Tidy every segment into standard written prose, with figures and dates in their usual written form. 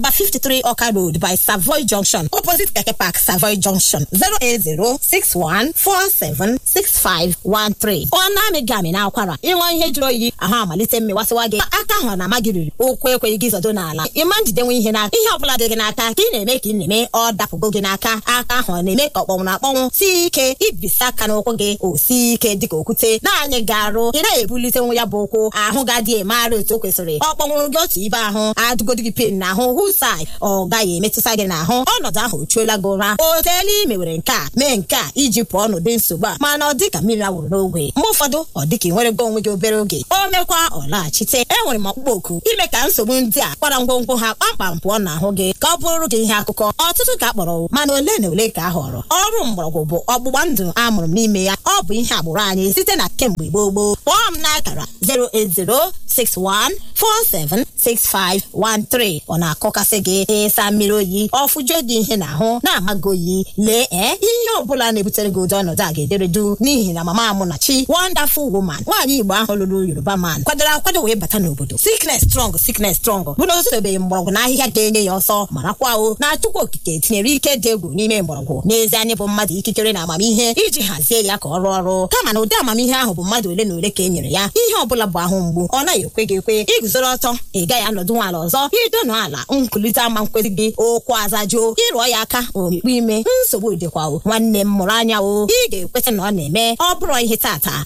number 53 Oka Road by Savoy Junction, opposite Keke Park, Savoy Junction. 08061476513. Ona megami na akwara. Inwa ihe jụrụ oyi ahụ amalite mmewasịwa gị. Aka ahụ na magiriri. Okwu ekweghị gị zọdo n'ala. Ịma njidenwe ihe n'aka. Ihe ọbụla dị gị n'aka ka ị na-eme ka ị na-eme ọ dapụgo gị n'aka. Aka ahụ na-eme ka ọkpọnwụ na akpọnwụ. Si ike ibisa aka n'ụkwụ gị o si ike dịka okwute. Na-anyị ga-arụ. Ị na-ebulite nwa ya bụ ụkwụ. Ahụ ga-adị emegharị otu o kwesịrị. Ọ kpọnwụrụ gị otu ibe ahụ. Adụgodu gị pen n'ahụ. Hụsai ọ gaghị emetụta gị n'ahụ. Ọnọdụ ahụ o chuola gị ụra. O teela ime were nke a mee nke a iji pụọ n'ụdị nsogbu a. Mana ọ dịka mmiri awụrụ n'ogwe. Mgbe ụfọdụ ọ dịka ị nwere gị onwe gị obere oge. O mekwa ọ laghachite. Enwere m ọkpụkpọ oku ime ka nsogbu ndị a kwara ngwongwo ha kpamkpam pụọ n'ahụ gị ka ọ bụrụ gị ihe akụkọ. Ọtụtụ ka akpọrọ mana ole na ole ka a họrọ. Ọrụ mgbọrọgwụ bụ ọgbụgba ndụ amụrụ m n'ime ya. Ọ bụ ihe agbụrụ anyị site na kemgbe gboo. Kpọọ m n'akara 08061476513. Ọ na-akọkasị gị ịsa mmiri oyi ọfụjọ dị ihe n'ahụ na-amaghị oyi. Lee ihe ọbụla na-ebutere gị ụdị ọnọdụ a ga-ederedu n'ihi na mama Amunachi, wonderful woman, nwaanyị Igbo ahụ lụrụ Yoruba man, kwadoro akwado wee bata n'obodo. Sickness strong bụ na o sobeghị mgbọrọgwụ na ahịhịa ga-enye ya ọsọ. Marakwa o na Chukwu Okike tinyere ike dị egwu n'ime mgbọrọgwụ. N'ezie anyị bụ mmadụ ikikere na amamihe iji hazie ya ka ọ rụọ ọrụ, kama na ụdị amamihe ahụ bụ mmadụ ole na ole ka e nyere ya. Ihe ọbụla bụ ahụ mgbu ọ naghị ekwe gị ekwe. Iguzoro ọtọ ị gaghị anọdụ nwaala ọzọ. Idonu ala nkulite ama nkwezi gị okwu azajuo ịrụọ ya aka omikpu ime nsogbu dịkwa o. Nwanne m mụrụ anya o. Ị ga-ekweta na ọ na-eme. Ọ bụrụ ihe tata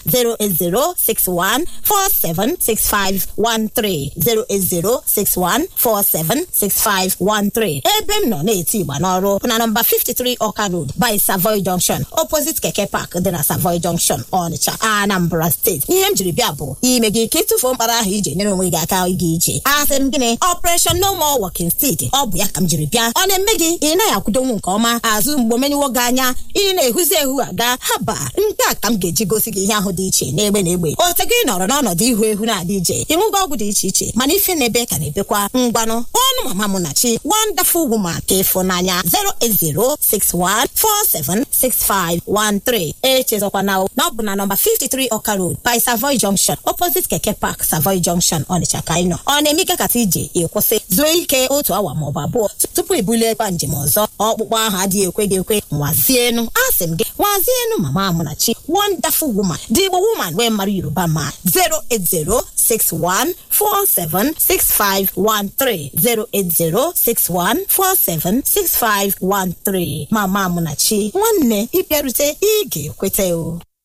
08061476513 08061476513. Ebe m nọ na-eti igba n'ọrụ bụ na nọmba 53 Oka Road by Savoy Junction, opposite Keke Park dị na Savoy Junction, Onitsha, Anambra State. Ihe m jiri bịa bụ ime gị ka ịtụfuo mkpara ahụ ije nyere onwe gị aka ịga ije. Asị m gịnị? Operation No More Walking Stick. Ọ bụ ya ka m jiri bịa. Ọ na-eme gị ị naghị akwụdonwu nke ọma, azụ mgbe menyiwo gị anya, ị na-ehuzi ehu aga. Haba, nke a ka m ga-eji gosi gị ihe ahụ dị iche n'egbe n'egbe. Otego ị nọrọ n'ọnọdụ ihu ehu na-adị ije, ịṅụgo ọgwụ dị iche iche, mana ife na-ebe ka na-ebekwa. Ngwanụ ọnụ mama Amunachi, wonderful woman ka ịfụnanya. 08061476513. Echezọkwa na ọ bụ na nọmba 53 Oka Road by Savoy Junction, opposite Keke Park, Savoy Junction, Onitsha ka anyị nọ. Ọ na-eme kata ije ịkwụsị zuo ike otu awa maọbụ abụọ tupu ibuliekwa njem ọzọ. Ọkpụkpọ ahụ adịghị ekwe gị ekwe. Nwazienu, asị m gị nwazienu mama Amunachi, wonderful woman, the Igbo woman wee mara Yoruba man. 08061476513 08061476513. Mama Amunachi, nwanne ịbịarute ị ga-ekweta o.